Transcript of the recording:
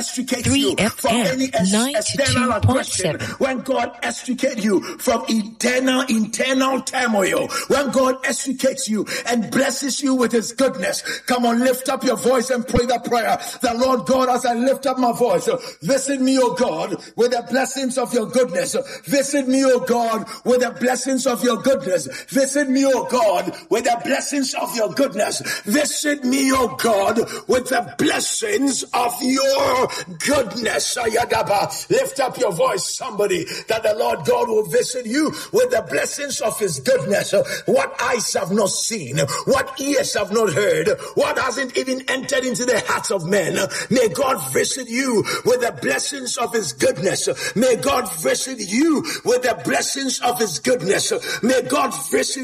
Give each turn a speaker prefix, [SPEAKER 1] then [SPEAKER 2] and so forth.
[SPEAKER 1] extricates you from any external aggression, when God extricates you from internal turmoil, when God extricates you and blesses you with his goodness, come on, lift up your voice and pray that prayer. The Lord God, as I lift up my voice, visit me, O God, with the blessings of your goodness. Visit me, O God, with the blessings of your goodness. Visit me, O God, with the blessings of your goodness. Visit me, O God, with the blessings of your goodness. Lift up your voice, somebody, that the Lord God will visit you with the blessings of his goodness. What eyes have not seen, what ears have not heard, what hasn't even entered into the hearts of men. May God visit you with the blessings of his goodness. May God visit you with the blessings of his goodness. May God visit